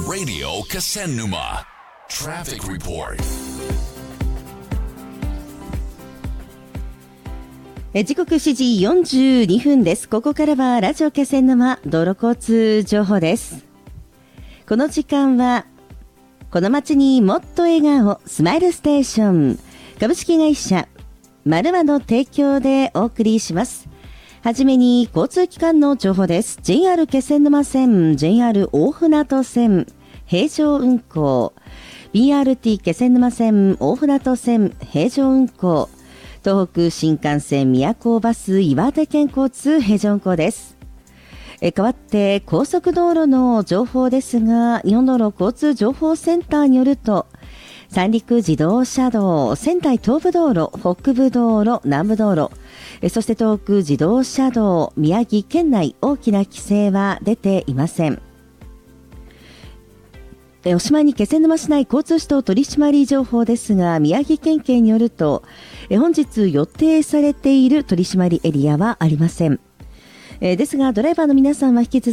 Radio Kasennuma Traffic Report。 時刻7時42分です。ここからはラジオ気仙沼道路交通情報です。この時間はこの街にもっと笑顔スマイルステーション株式会社マルワの提供でお送りします。はじめに交通機関の情報です。 JR 気仙沼線 JR 大船渡線平常運行、 BRT 気仙沼線大船渡線平常運行、東北新幹線宮古バス岩手県交通平常運行です。変わって高速道路の情報ですが、日本道路交通情報センターによると、三陸自動車道、仙台東部道路、北部道路、南部道路、そして東北自動車道、宮城県内大きな規制は出ていません。おしまいに気仙沼市内交通指導取締情報ですが、宮城県警によると、本日予定されている取締エリアはありません。ですがドライバーの皆さんは引き続き